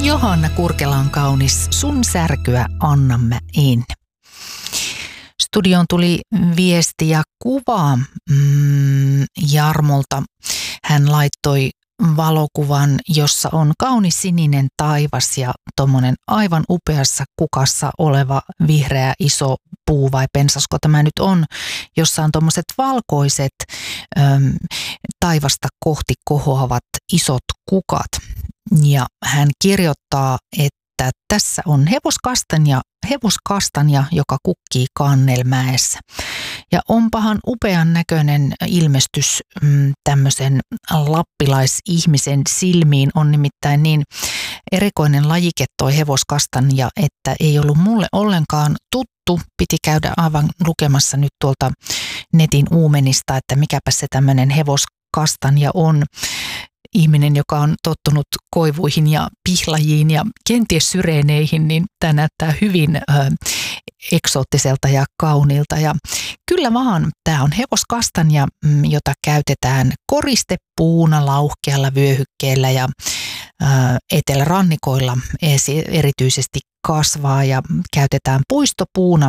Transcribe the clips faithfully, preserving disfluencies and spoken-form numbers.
Johanna Kurkela on kaunis, sun särkyä annan mä en. Studioon tuli viesti ja kuva mm, Jarmolta. Hän laittoi valokuvan, jossa on kaunis sininen taivas ja tommonen aivan upeassa kukassa oleva vihreä iso puu vai pensasko tämä nyt on, jossa on tommoset valkoiset äm, taivasta kohti kohoavat isot kukat. Ja hän kirjoittaa, että tässä on hevoskastanja, hevoskastanja, joka kukkii Kannelmäessä. Ja onpahan upean näköinen ilmestys mm, tämmöisen lappilaisihmisen silmiin. On nimittäin niin erikoinen lajike toi hevoskastanja, että ei ollut mulle ollenkaan tuttu. Piti käydä aivan lukemassa nyt tuolta netin uumenista, että mikäpä se tämmöinen hevoskastanja on. Ihminen, joka on tottunut koivuihin ja pihlajiin ja kenties syreeneihin, niin tämä näyttää hyvin ö, eksoottiselta ja kauniilta. Ja kyllä vaan, tämä on hevoskastanja, jota käytetään koristepuuna lauhkealla vyöhykkeellä ja ö, etelärannikoilla erityisesti kasvaa ja käytetään puistopuuna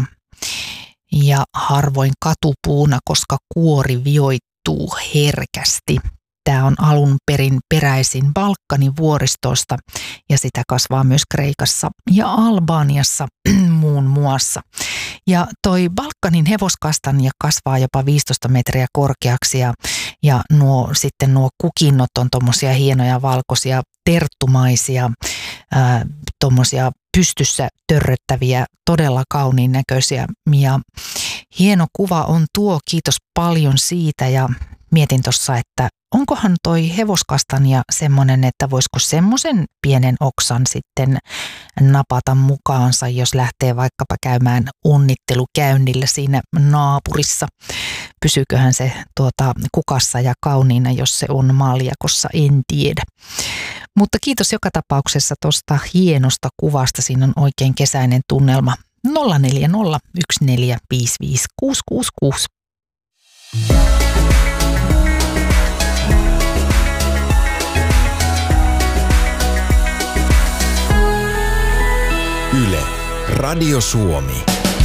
ja harvoin katupuuna, koska kuori vioittuu herkästi. Tämä on alun perin peräisin Balkanin vuoristosta ja sitä kasvaa myös Kreikassa ja Albaniassa muun muassa. Ja toi Balkanin hevoskastanja kasvaa jopa viisitoista metriä korkeaksi ja, ja nuo, sitten nuo kukinnot on tommosia hienoja valkoisia terttumaisia, ää, tommosia pystyssä törröttäviä, todella kauniin näköisiä. Ja hieno kuva on tuo, kiitos paljon siitä ja mietin tuossa, että onkohan toi hevoskastanja semmoinen, että voisiko semmoisen pienen oksan sitten napata mukaansa, jos lähtee vaikkapa käymään onnittelukäynnillä siinä naapurissa. Pysyyköhän se tuota kukassa ja kauniina, jos se on maljakossa, en tiedä. Mutta kiitos joka tapauksessa tuosta hienosta kuvasta, siinä on oikein kesäinen tunnelma. nolla neljä nolla yksi neljä viisi viisi kuusi kuusi kuusi. Yle, Radio Suomi.